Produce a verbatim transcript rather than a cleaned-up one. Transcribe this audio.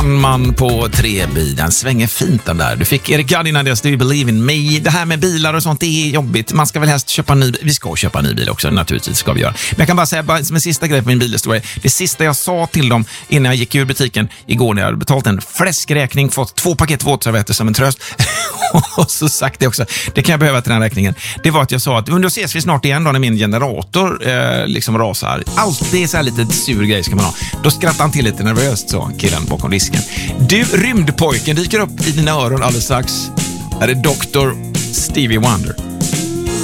kan man på tre bil. Den svänger fint den där. Du fick Eric Gadd innan dess, Do You Believe In Me. Det här med bilar och sånt, det är jobbigt. Man ska väl helst köpa en ny bil. Vi ska köpa en ny bil också, naturligtvis ska vi göra. Men jag kan bara säga, bara som en sista grej på min bilhistoria. Det sista jag sa till dem innan jag gick ur butiken igår när jag hade betalt en fläskräkning, fått två paket våtservetter som en tröst. Och så sagt det också, det kan jag behöva till den räkningen. Det var att jag sa att då ses vi snart igen då när min generator eh, liksom rasar. Allt det är så här lite sur grej ska man ha. Då skrattar han till lite nervöst, så killen bakom disken. Du, rymdpojken dyker upp i dina öron alldeles strax. Här är doktor Stevie Wonder.